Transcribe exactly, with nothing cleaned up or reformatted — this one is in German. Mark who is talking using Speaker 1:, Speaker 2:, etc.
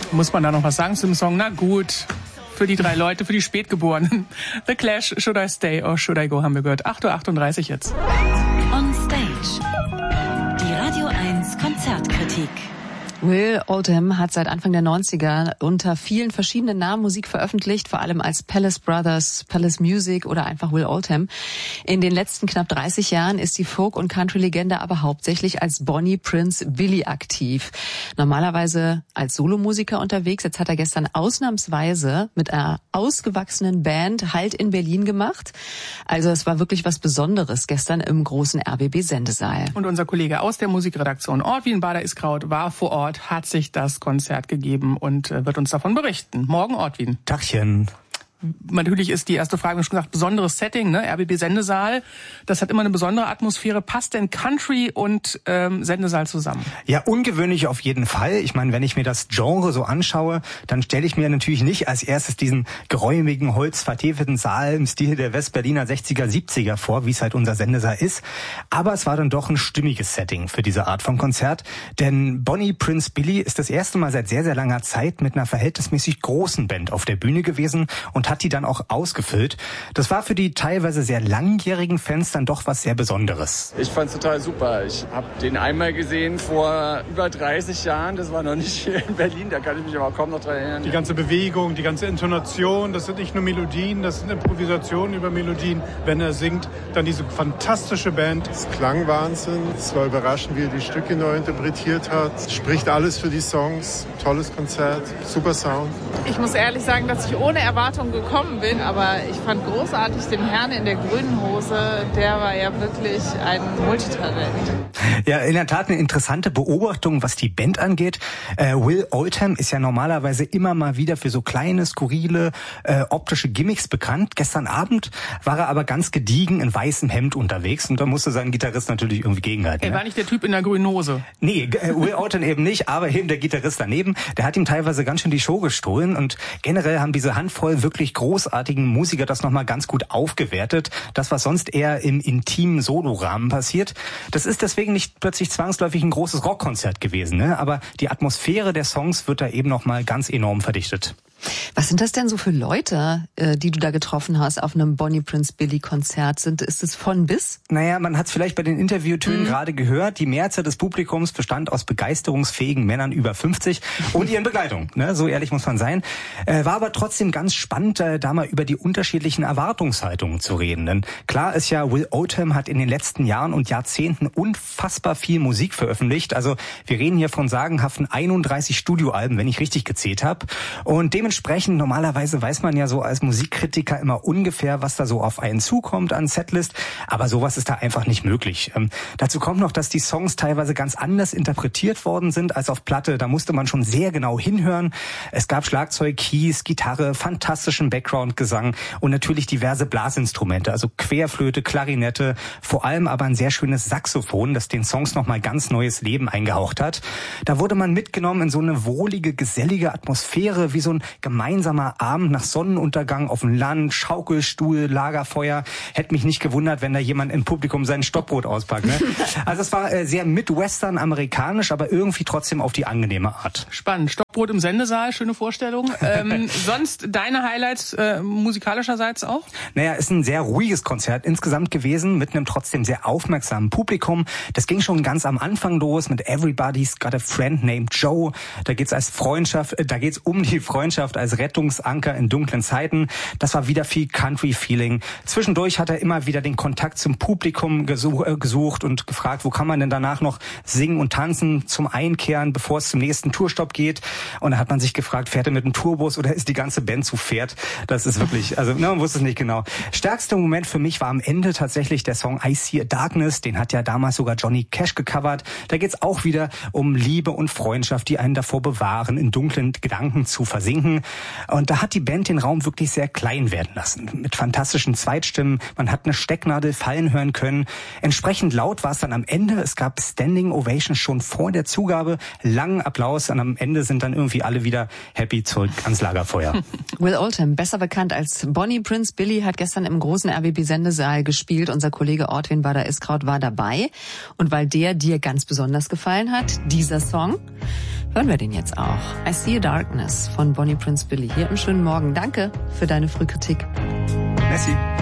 Speaker 1: Muss man da noch was sagen zu dem Song? Na gut, für die drei Leute, für die Spätgeborenen. The Clash, Should I Stay or Should I Go, haben wir gehört. acht Uhr achtunddreißig jetzt.
Speaker 2: On Stage. Die Radio eins Konzertkritik.
Speaker 3: Will Oldham hat seit Anfang der neunziger unter vielen verschiedenen Namen Musik veröffentlicht, vor allem als Palace Brothers, Palace Music oder einfach Will Oldham. In den letzten knapp dreißig Jahren ist die Folk- und Country-Legende aber hauptsächlich als Bonnie Prince Billy aktiv. Normalerweise als Solomusiker unterwegs. Jetzt hat er gestern ausnahmsweise mit einer ausgewachsenen Band Halt in Berlin gemacht. Also es war wirklich was Besonderes gestern im großen R B B-Sendesaal.
Speaker 1: Und unser Kollege aus der Musikredaktion Ortwin Bader-Iskraut war vor Ort, hat sich das Konzert gegeben und wird uns davon berichten. Morgen, Ortwin.
Speaker 4: Tachchen.
Speaker 1: Natürlich ist die erste Frage, wie schon gesagt, besonderes Setting, ne? R B B-Sendesaal. Das hat immer eine besondere Atmosphäre. Passt denn Country und ähm, Sendesaal zusammen?
Speaker 4: Ja, ungewöhnlich auf jeden Fall. Ich meine, wenn ich mir das Genre so anschaue, dann stelle ich mir natürlich nicht als erstes diesen geräumigen, holzvertäfelten Saal im Stil der Westberliner sechziger, siebziger vor, wie es halt unser Sendesaal ist. Aber es war dann doch ein stimmiges Setting für diese Art von Konzert. Denn Bonnie Prince Billy ist das erste Mal seit sehr, sehr langer Zeit mit einer verhältnismäßig großen Band auf der Bühne gewesen und hat die dann auch ausgefüllt. Das war für die teilweise sehr langjährigen Fans dann doch was sehr Besonderes.
Speaker 5: Ich fand's total super. Ich habe den einmal gesehen vor über dreißig Jahren. Das war noch nicht hier in Berlin, da kann ich mich aber kaum noch dran erinnern.
Speaker 6: Die ganze Bewegung, die ganze Intonation, das sind nicht nur Melodien, das sind Improvisationen über Melodien. Wenn er singt, dann diese fantastische Band.
Speaker 7: Es klang Wahnsinn. Es war überraschend, wie er die Stücke neu interpretiert hat. Es spricht alles für die Songs. Tolles Konzert, super Sound.
Speaker 8: Ich muss ehrlich sagen, dass ich ohne Erwartung gekommen bin, aber ich fand großartig den Herrn in der grünen Hose, der war ja wirklich ein Multitalent.
Speaker 4: Ja, in der Tat eine interessante Beobachtung, was die Band angeht. Äh, Will Oldham ist ja normalerweise immer mal wieder für so kleine, skurrile, äh, optische Gimmicks bekannt. Gestern Abend war er aber ganz gediegen in weißem Hemd unterwegs und da musste sein Gitarrist natürlich irgendwie gegenhalten.
Speaker 1: Er war nicht der Typ in der grünen Hose.
Speaker 4: Nee, äh, Will Oldham eben nicht, aber eben der Gitarrist daneben, der hat ihm teilweise ganz schön die Show gestohlen und generell haben diese Handvoll wirklich großartigen Musiker das nochmal ganz gut aufgewertet. Das, was sonst eher im intimen Solorahmen passiert. Das ist deswegen nicht plötzlich zwangsläufig ein großes Rockkonzert gewesen, ne? Aber die Atmosphäre der Songs wird da eben nochmal ganz enorm verdichtet.
Speaker 3: Was sind das denn so für Leute, die du da getroffen hast auf einem Bonnie Prince Billy Konzert? Sind, ist es von bis?
Speaker 4: Naja, man hat es vielleicht bei den Interviewtönen mhm. gerade gehört. Die Mehrzahl des Publikums bestand aus begeisterungsfähigen Männern über fünfzig und ihren Begleitung. Ne? So ehrlich muss man sein. Äh, war aber trotzdem ganz spannend, äh, da mal über die unterschiedlichen Erwartungshaltungen zu reden. Denn klar ist ja, Will Oldham hat in den letzten Jahren und Jahrzehnten unfassbar viel Musik veröffentlicht. Also wir reden hier von sagenhaften einunddreißig Studioalben, wenn ich richtig gezählt habe. Und dementsprechend Dementsprechend, normalerweise weiß man ja so als Musikkritiker immer ungefähr, was da so auf einen zukommt an Setlist, aber sowas ist da einfach nicht möglich. Ähm, dazu kommt noch, dass die Songs teilweise ganz anders interpretiert worden sind als auf Platte. Da musste man schon sehr genau hinhören. Es gab Schlagzeug, Keys, Gitarre, fantastischen Background-Gesang und natürlich diverse Blasinstrumente, also Querflöte, Klarinette, vor allem aber ein sehr schönes Saxophon, das den Songs nochmal ganz neues Leben eingehaucht hat. Da wurde man mitgenommen in so eine wohlige, gesellige Atmosphäre, wie so ein gemeinsamer Abend nach Sonnenuntergang auf dem Land, Schaukelstuhl, Lagerfeuer. Hätte mich nicht gewundert, wenn da jemand im Publikum sein Stockbrot auspackt. Ne? Also es war äh, sehr Midwestern-amerikanisch, aber irgendwie trotzdem auf die angenehme Art.
Speaker 1: Spannend. Stockbrot im Sendesaal, schöne Vorstellung. Ähm, sonst deine Highlights äh, musikalischerseits auch?
Speaker 4: Naja, ist ein sehr ruhiges Konzert insgesamt gewesen, mit einem trotzdem sehr aufmerksamen Publikum. Das ging schon ganz am Anfang los mit Everybody's Got a Friend Named Joe. Da geht's als Freundschaft, äh, da geht's um die Freundschaft als Rettungsanker in dunklen Zeiten. Das war wieder viel Country-Feeling. Zwischendurch hat er immer wieder den Kontakt zum Publikum gesuch, äh, gesucht und gefragt, wo kann man denn danach noch singen und tanzen zum Einkehren, bevor es zum nächsten Tourstopp geht. Und da hat man sich gefragt, fährt er mit einem Tourbus oder ist die ganze Band zu Pferd? Das ist wirklich, also ne, man wusste es nicht genau. Stärkster Moment für mich war am Ende tatsächlich der Song I See a Darkness. Den hat ja damals sogar Johnny Cash gecovert. Da geht's auch wieder um Liebe und Freundschaft, die einen davor bewahren, in dunklen Gedanken zu versinken. Und da hat die Band den Raum wirklich sehr klein werden lassen. Mit fantastischen Zweitstimmen. Man hat eine Stecknadel fallen hören können. Entsprechend laut war es dann am Ende. Es gab Standing Ovations schon vor der Zugabe. Langen Applaus. Und am Ende sind dann dann irgendwie alle wieder happy zurück ans Lagerfeuer.
Speaker 3: Will Oldham, besser bekannt als Bonnie Prince Billy, hat gestern im großen R B B-Sendesaal gespielt. Unser Kollege Ortwin Bader-Iskraut war dabei. Und weil der dir ganz besonders gefallen hat, dieser Song, hören wir den jetzt auch. I See a Darkness von Bonnie Prince Billy hier im schönen Morgen. Danke für deine Frühkritik.
Speaker 4: Merci.